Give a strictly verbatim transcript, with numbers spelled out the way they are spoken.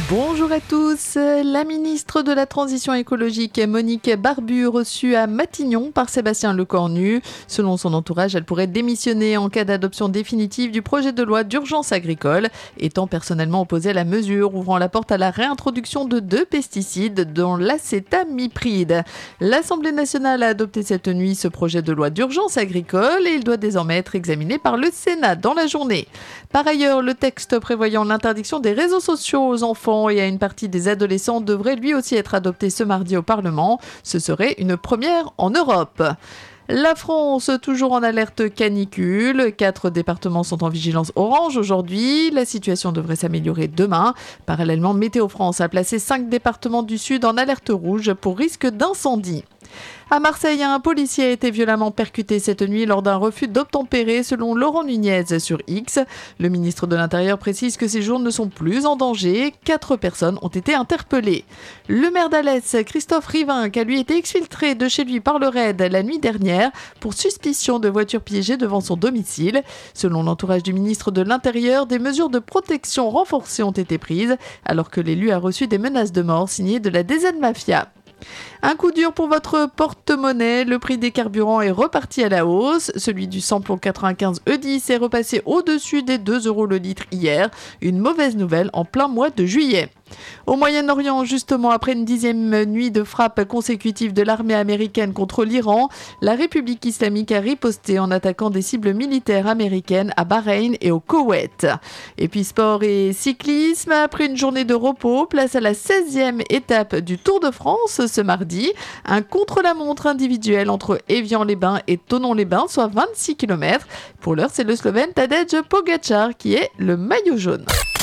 Bonjour à tous. La ministre de la Transition écologique, Monique Barbu, reçue à Matignon par Sébastien Lecornu. Selon son entourage, elle pourrait démissionner en cas d'adoption définitive du projet de loi d'urgence agricole, étant personnellement opposée à la mesure, ouvrant la porte à la réintroduction de deux pesticides, dont l'acétamipride. L'Assemblée nationale a adopté cette nuit ce projet de loi d'urgence agricole et il doit désormais être examiné par le Sénat dans la journée. Par ailleurs, le texte prévoyant l'interdiction des réseaux sociaux aux enfants et à une partie des adolescents devrait lui aussi être adopté ce mardi au Parlement. Ce serait une première en Europe. La France, toujours en alerte canicule. Quatre départements sont en vigilance orange aujourd'hui. La situation devrait s'améliorer demain. Parallèlement, Météo France a placé cinq départements du Sud en alerte rouge pour risque d'incendie. À Marseille, un policier a été violemment percuté cette nuit lors d'un refus d'obtempérer, selon Laurent Nunez sur X. Le ministre de l'Intérieur précise que ces jours ne sont plus en danger. Quatre personnes ont été interpellées. Le maire d'Alès, Christophe Rivinc, a lui été exfiltré de chez lui par le raid la nuit dernière pour suspicion de voiture piégée devant son domicile. Selon l'entourage du ministre de l'Intérieur, des mesures de protection renforcées ont été prises alors que l'élu a reçu des menaces de mort signées de la D Z Mafia. Un coup dur pour votre porte-monnaie, le prix des carburants est reparti à la hausse. Celui du samplon quatre-vingt-quinze E dix est repassé au-dessus des deux euros le litre hier. Une mauvaise nouvelle en plein mois de juillet. Au Moyen-Orient, justement, après une dixième nuit de frappes consécutives de l'armée américaine contre l'Iran, la République islamique a riposté en attaquant des cibles militaires américaines à Bahreïn et au Koweït. Et puis sport et cyclisme, après une journée de repos, place à la seizième étape du Tour de France ce mardi. Un contre-la-montre individuel entre Évian-les-Bains et Thonon-les-Bains, soit vingt-six kilomètres. Pour l'heure, c'est le Slovène Tadej Pogačar qui est le maillot jaune.